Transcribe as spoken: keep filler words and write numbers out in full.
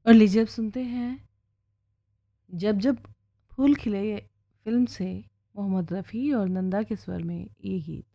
और लीजिए अब सुनते हैं जब जब फूल खिले फिल्म से मोहम्मद रफ़ी और नंदा के स्वर में ये गीत।